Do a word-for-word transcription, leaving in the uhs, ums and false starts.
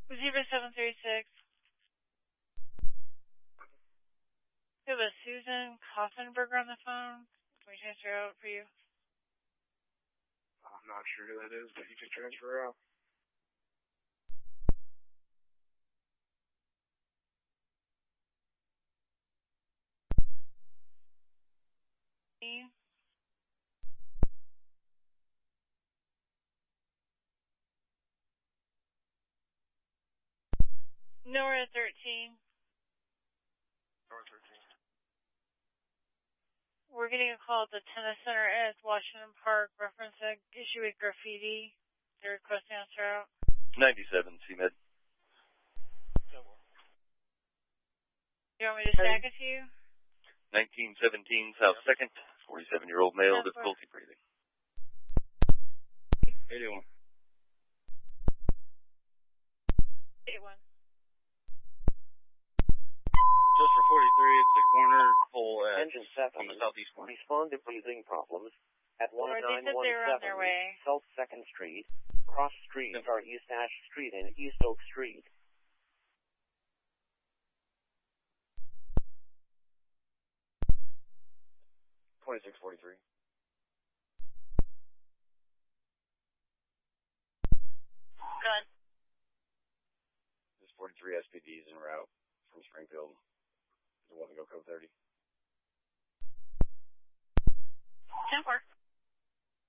Zebra seven three six. We have a Susan Koffenberger on the phone. Can we transfer out for you? I'm not sure who that is, but you can transfer out. Me? Nora thirteen. Nora thirteen. We're getting a call at the tennis center at Washington Park referencing issue with graffiti. They're requesting us to out. ninety-seven, C M E D. You want me to stack it to you? nineteen seventeen South second, forty-seven-year-old male, That's difficulty breathing. eighty-one. eighty-one. Just for forty-three, it's the corner pole at Engine seven. on the southeast corner. Respond to breathing problems at Or one they nine said one they were on their seven way. South second Street. Cross streets are East Ash Street and East Oak Street. twenty-six forty-three. Good. This forty-three S P D is en route from Springfield. Does it want to go code thirty? Ten four.